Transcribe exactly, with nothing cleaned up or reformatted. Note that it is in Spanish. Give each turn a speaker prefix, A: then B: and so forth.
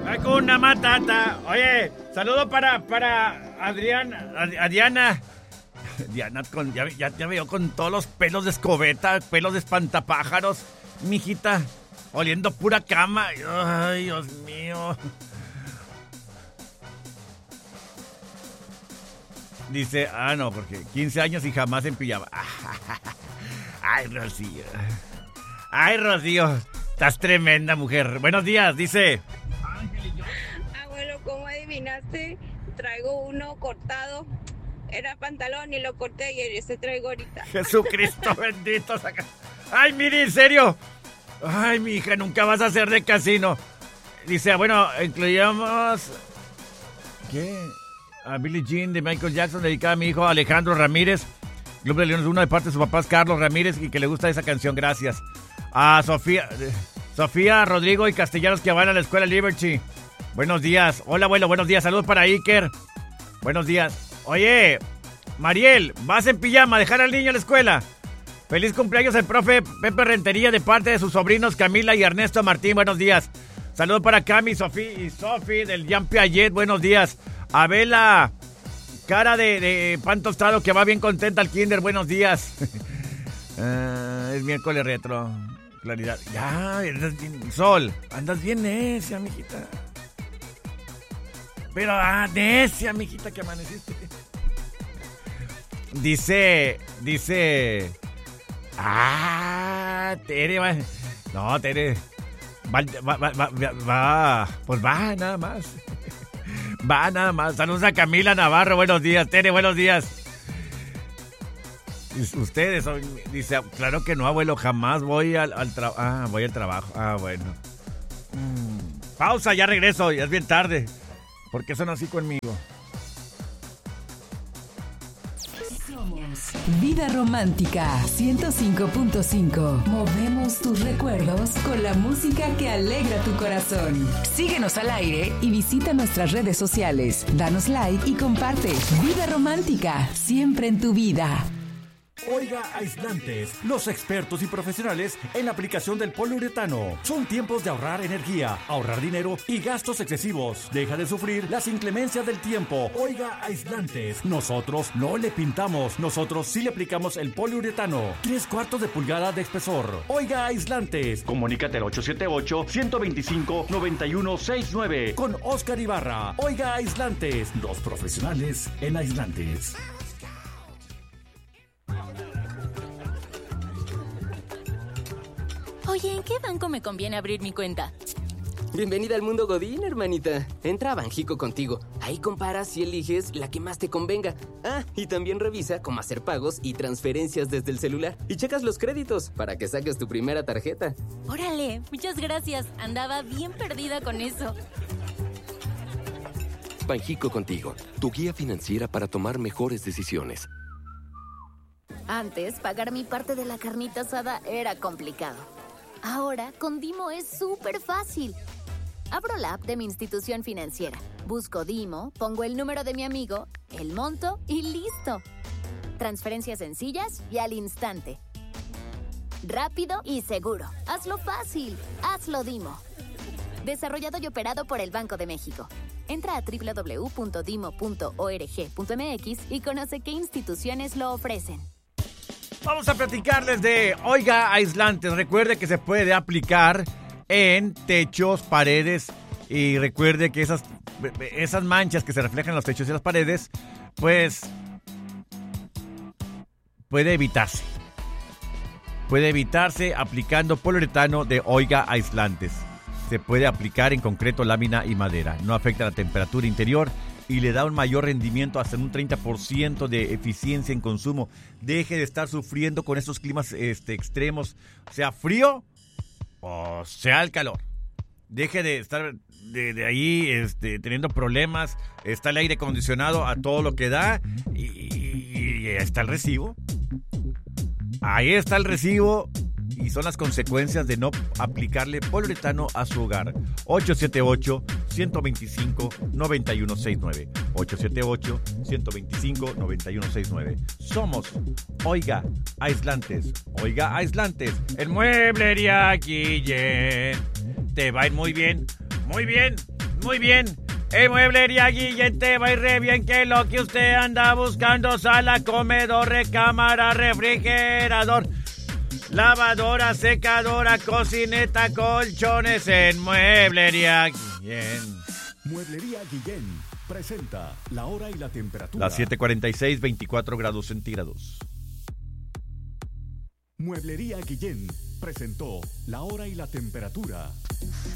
A: Hakuna Matata. Oye, saludo para, para Adrián, a, a Diana. Diana, con, ya, ya te veo con todos los pelos de escobeta, pelos de espantapájaros, mijita, oliendo pura cama. Ay, Dios mío. Dice, ah, no, porque quince años y jamás en pijama. Ay, Rocío. Ay, Rocío, estás tremenda, mujer. Buenos días, dice.
B: Abuelo, ¿cómo adivinaste? Traigo uno cortado. Era pantalón y lo corté y ese traigo ahorita.
A: Jesucristo bendito. Saca. Ay, mire, en serio. Ay, mi hija, nunca vas a ser de casino. Dice, bueno, incluyamos... ¿Qué? A Billie Jean de Michael Jackson, dedicada a mi hijo Alejandro Ramírez. Club de Leones uno de parte de sus papás Carlos Ramírez y que le gusta esa canción, gracias. A Sofía, Sofía, Rodrigo y Castellanos que van a la escuela Liberty. Buenos días. Hola, abuelo, buenos días. Saludos para Iker. Buenos días. Oye, Mariel, vas en pijama a dejar al niño a la escuela. Feliz cumpleaños al profe Pepe Rentería de parte de sus sobrinos Camila y Ernesto Martín. Buenos días. Saludos para Cami, Sofía y Sofi del Jean Piaget. Buenos días. Abela, cara de, de pan tostado que va bien contenta al kinder. Buenos días. uh, es miércoles retro. Claridad. Ya, andas bien. Sol, andas bien necia, mijita. Pero, ah, necia, mijita, que amaneciste. Dice, dice... Ah, Tere va... No, Tere... Va, va, va, va, va, pues va, nada más. Va, nada más. Saludos a Camila Navarro, buenos días. Tere, buenos días. Ustedes, dice, claro que no, abuelo, jamás voy al, al trabajo. Ah, voy al trabajo. Ah, bueno. Mm. Pausa, ya regreso, ya es bien tarde. ¿Por qué son así conmigo?
C: Somos Vida Romántica ciento cinco punto cinco. Movemos tus recuerdos con la música que alegra tu corazón. Síguenos al aire y visita nuestras redes sociales. Danos like y comparte. Vida Romántica, siempre en tu vida.
D: Oiga Aislantes, los expertos y profesionales en la aplicación del poliuretano. Son tiempos de ahorrar energía, ahorrar dinero y gastos excesivos. Deja de sufrir las inclemencias del tiempo. Oiga Aislantes, nosotros no le pintamos, nosotros sí le aplicamos el poliuretano. Tres cuartos de pulgada de espesor. Oiga Aislantes, comunícate al ocho siete ocho, uno dos cinco, nueve uno seis nueve con Oscar Ibarra. Oiga Aislantes, los profesionales en aislantes.
E: Oye, ¿en qué banco me conviene abrir mi cuenta?
F: Bienvenida al mundo Godín, hermanita. Entra a Banjico Contigo. Ahí comparas y eliges la que más te convenga. Ah, y también revisa cómo hacer pagos y transferencias desde el celular. Y checas los créditos para que saques tu primera tarjeta.
E: Órale, muchas gracias. Andaba bien perdida con eso.
G: Banjico Contigo, tu guía financiera para tomar mejores decisiones.
H: Antes, pagar mi parte de la carnita asada era complicado. Ahora, con Dimo es súper fácil. Abro la app de mi institución financiera, busco Dimo, pongo el número de mi amigo, el monto y listo. Transferencias sencillas y al instante. Rápido y seguro. Hazlo fácil. Hazlo Dimo. Desarrollado y operado por el Banco de México. Entra a doble u doble u doble u punto dimo punto org punto m x y conoce qué instituciones lo ofrecen.
A: Vamos a platicarles de Oiga Aislantes. Recuerde que se puede aplicar en techos, paredes. Y recuerde que esas, esas manchas que se reflejan en los techos y las paredes, pues puede evitarse. Puede evitarse aplicando poliuretano de Oiga Aislantes. Se puede aplicar en concreto, lámina y madera. No afecta la temperatura interior y le da un mayor rendimiento, hasta un treinta por ciento de eficiencia en consumo. Deje de estar sufriendo con estos climas este, extremos, sea frío o sea el calor. Deje de estar de, de ahí este, teniendo problemas. Está el aire acondicionado a todo lo que da y, y, y está el recibo. Ahí está el recibo. Y son las consecuencias de no aplicarle poliuretano a su hogar. ocho siete ocho, uno dos cinco, nueve uno seis nueve. ocho siete ocho, uno dos cinco, nueve uno seis nueve. Somos Oiga Aislantes. Oiga Aislantes. En Mueblería Guillén. Te va a ir muy bien. Muy bien. muy bien. En Mueblería Guillén te va a ir re bien, que lo que usted anda buscando: sala, comedor, recámara, refrigerador, lavadora, secadora, cocineta, colchones. En Mueblería Guillén.
D: Mueblería Guillén presenta la hora y la temperatura.
A: Las siete cuarenta y seis, veinticuatro grados centígrados.
D: Mueblería Guillén presentó la hora y la temperatura.